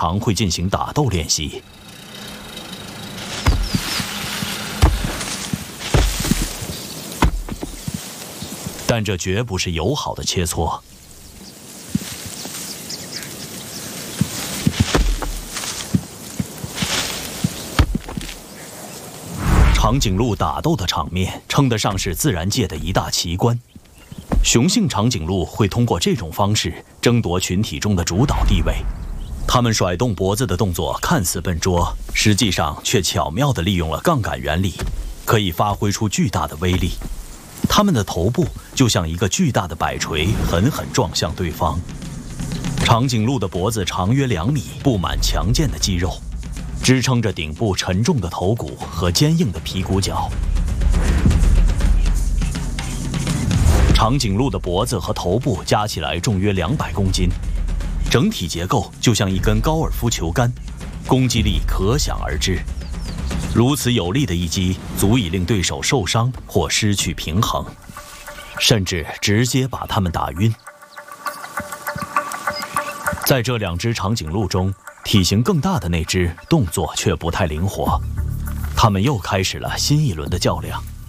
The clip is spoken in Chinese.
常会进行打斗练习。但这绝不是友好的切磋。长颈鹿打斗的场面称得上是自然界的一大奇观。雄性长颈鹿会通过这种方式争夺群体中的主导地位。它们甩动脖子的动作看似笨拙，实际上却巧妙地利用了杠杆原理，可以发挥出巨大的威力。它们的头部就像一个巨大的摆锤，狠狠撞向对方。长颈鹿的脖子长约2米，布满强健的肌肉，支撑着顶部沉重的头骨和坚硬的皮骨角。长颈鹿的脖子和头部加起来重约200公斤，整体结构就像一根高尔夫球杆，攻击力可想而知。如此有力的一击，足以令对手受伤或失去平衡，甚至直接把他们打晕。在这2只长颈鹿中，体型更大的那只动作却不太灵活。他们又开始了新一轮的较量。